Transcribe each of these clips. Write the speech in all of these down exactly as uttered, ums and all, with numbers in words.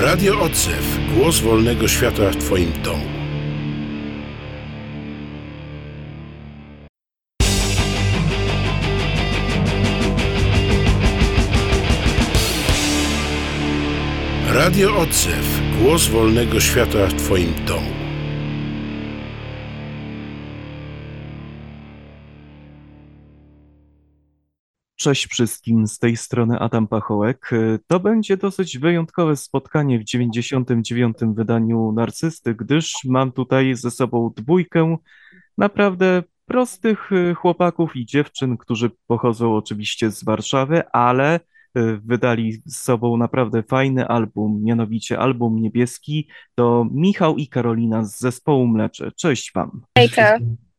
Radio Odzew. Głos wolnego świata w Twoim domu. Radio Odzew. Głos wolnego świata w Twoim domu. Cześć wszystkim, z tej strony Adam Pachołek. To będzie dosyć wyjątkowe spotkanie w dziewięćdziesiątym dziewiątym wydaniu Narcysty, gdyż mam tutaj ze sobą dwójkę naprawdę prostych chłopaków i dziewczyn, którzy pochodzą oczywiście z Warszawy, ale wydali z sobą naprawdę fajny album, mianowicie album niebieski. To Michał i Karolina z zespołu Mlecze. Cześć wam. Hejka.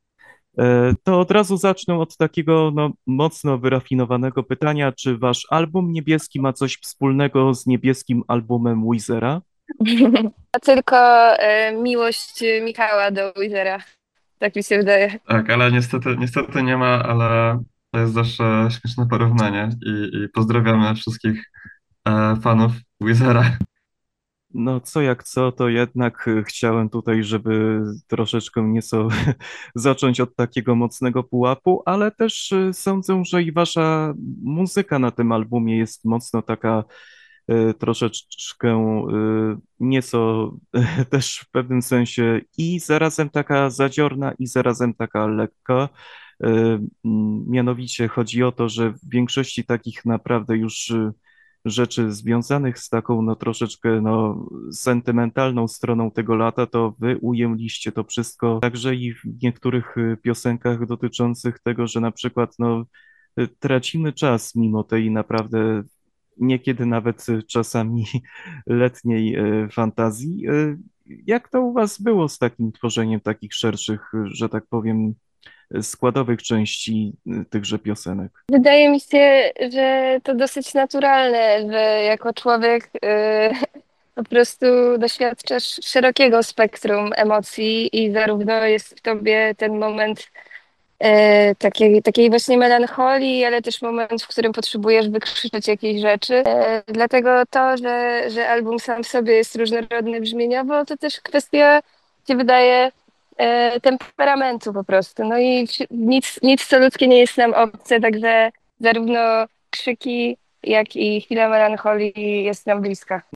To od razu zacznę od takiego no, mocno wyrafinowanego pytania, czy wasz album niebieski ma coś wspólnego z niebieskim albumem Weezera? A tylko e, miłość Michała do Weezera. Tak mi się wydaje. Tak, ale niestety, niestety nie ma, ale to jest zawsze śmieszne porównanie i, i pozdrawiamy wszystkich e, fanów Weezera. No co jak co, to jednak y, chciałem tutaj, żeby troszeczkę nieco zacząć od takiego mocnego pułapu, ale też y, sądzę, że i wasza muzyka na tym albumie jest mocno taka y, troszeczkę y, nieco też w pewnym sensie i zarazem taka zadziorna i zarazem taka lekka. Y, mm, Mianowicie chodzi o to, że w większości takich naprawdę już y, rzeczy związanych z taką no troszeczkę no sentymentalną stroną tego lata, to wy ujęliście to wszystko także i w niektórych y, piosenkach dotyczących tego, że na przykład no y, tracimy czas mimo tej naprawdę niekiedy nawet y, czasami letniej y, fantazji. Y, Jak to u was było z takim tworzeniem takich szerszych, y, że tak powiem, składowych części y, tychże piosenek? Wydaje mi się, że to dosyć naturalne, że jako człowiek e, po prostu doświadczasz szerokiego spektrum emocji i zarówno jest w tobie ten moment e, takiej, takiej właśnie melancholii, ale też moment, w którym potrzebujesz wykrzyczeć jakieś rzeczy. E, dlatego to, że, że album sam w sobie jest różnorodny brzmieniowo, to też kwestia, się wydaje, e, temperamentu po prostu. No i wsi- nic, nic co ludzkie nie jest nam obce, także zarówno krzyki, jak i chwila melancholii jest nam bliska.